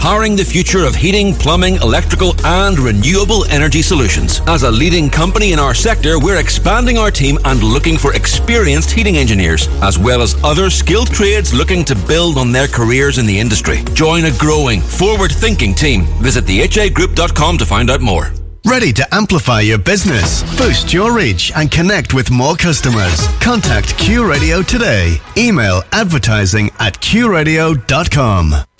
powering the future of heating, plumbing, electrical and renewable energy solutions. As a leading company in our sector, we're expanding our team and looking for experienced heating engineers, as well as other skilled trades looking to build on their careers in the industry. Join a growing, forward-thinking team. Visit thehagroup.com to find out more. Ready to amplify your business, boost your reach and connect with more customers? Contact Q Radio today. Email advertising@qradio.com.